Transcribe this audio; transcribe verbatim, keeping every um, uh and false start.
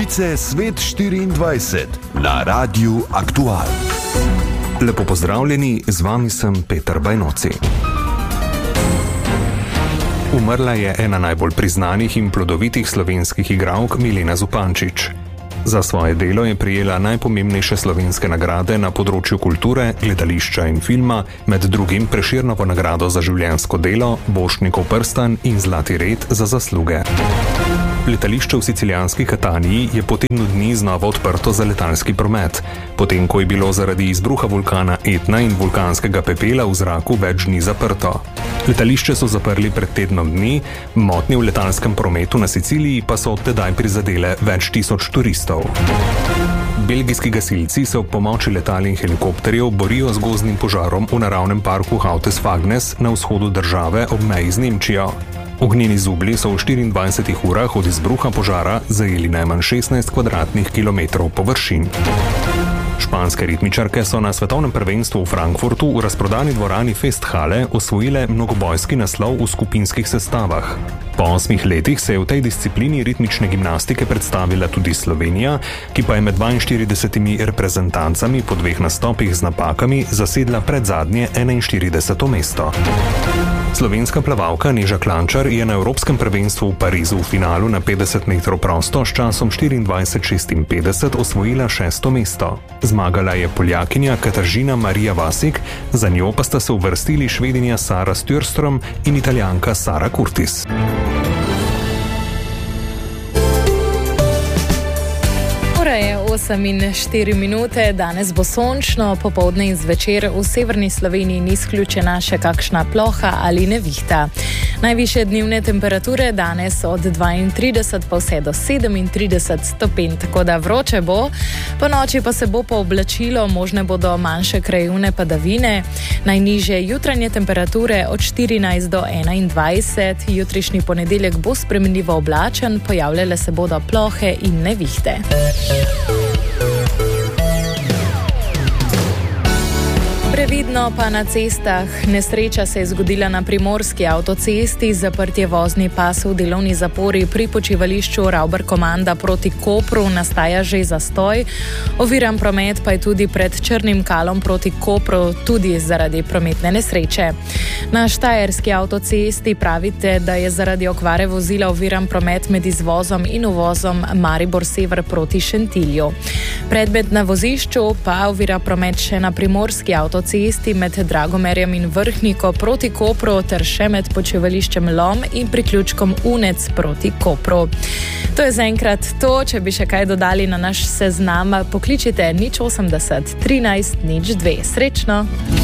Novice Svet štiriindvajset na Radiu Aktual. Lepo pozdravljeni, z vami sem Peter Bajnoci. Umrla je ena najbolj priznanih in plodovitih slovenskih igralk Milena Zupančič. Za svoje delo je prejela najpomembnejše slovenske nagrade na področju kulture, gledališča in filma, med drugim Prešernovo nagrado za življenjsko delo, Borštnikov prstan in Zlati red za zasluge. Letališče v sicilijanski Kataniji je po tednu dni znova odprto za letalski promet, potem ko je bilo zaradi izbruha vulkana Etna in vulkanskega pepela v zraku več dni zaprto. Letališče so zaprli pred tednom dni, motnje v letalskem prometu na Siciliji pa so od tedaj prizadele več tisoč turistov. Belgijski gasilci se ob pomoči letal in helikopterjev borijo z gozdnim požarom v naravnem parku Hautes-Fagnes na vzhodu države ob meji z Nemčijo. Ognjeni zublji so v štiriindvajsetih urah od izbruha požara zajeli najmanj šestnajst kvadratnih kilometrov površin. Španske ritmičarke so na svetovnem prvenstvu v Frankfurtu v razprodani dvorani Festhale osvojile mnogobojski naslov v skupinskih sestavah. Po osmih letih se je v tej disciplini ritmične gimnastike predstavila tudi Slovenija, ki pa je med dvainštiridesetimi reprezentancami po dveh nastopih z napakami zasedla predzadnje enainštirideseto mesto. Slovenska plavalka Neža Klančar je na Evropskem prvenstvu v Parizu v finalu na petdeset metrov prosto s časom štiriindvajset šestinpetdeset osvojila šesto mesto. Zmagala je Poljakinja Kataržina Marija Vasik, za njo pa sta se uvrstili Švedinja Sara Stjörström in Italijanka Sara Curtis. Je osem in štiri minute, danes bo sončno, popoldne in zvečer v severni Sloveniji ni izključena še kakšna ploha ali nevihta. Najvišje dnevne temperature danes od dvaintrideset pa vse do sedemintrideset stopinj, tako da vroče bo. Po noči pa se bo pooblačilo, možne bodo manjše krajevne padavine. Najnižje jutranje temperature od štirinajst do enaindvajset, jutrišnji ponedeljek bo spremenljivo oblačen, pojavljale se bodo plohe in nevihte. Previdno pa na cestah. Nesreča se je zgodila na primorski avtocesti, zaprtje vozni pas v delovni zapori pri počivališču Ravbar-Komanda proti Kopru, nastaja že zastoj. Oviran promet pa je tudi pred Črnim Kalom proti Kopru, tudi zaradi prometne nesreče. Na štajerski avtocesti pravite, da je zaradi okvare vozila oviran promet med izvozom in uvozom Maribor-Sever proti Šentilju. Predmet na vozišču pa ovira promet še na primorski avtocesti cesti med Dragomerjem in Vrhniko proti Kopru ter še med počivališčem Lom in priključkom Unec proti Kopru. To je zaenkrat to, če bi še kaj dodali na naš seznam, pokličite nič osemdeset trinajst nič dve. Srečno!